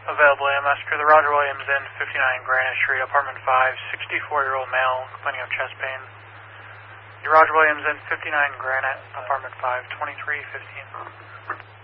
Available EMS crew, the Roger Williams Inn, 59 Granite Street, apartment 5, 64-year-old male, complaining of chest pain. The Roger Williams Inn, 59 Granite, apartment 5, 2315.